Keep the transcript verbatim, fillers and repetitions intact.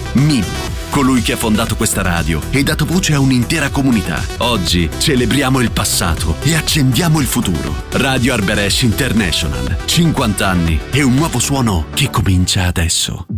Mimmo, colui che ha fondato questa radio e dato voce a un'intera comunità. Oggi celebriamo il passato e accendiamo il futuro. Radio Arberesh International, cinquanta anni e un nuovo suono che comincia adesso.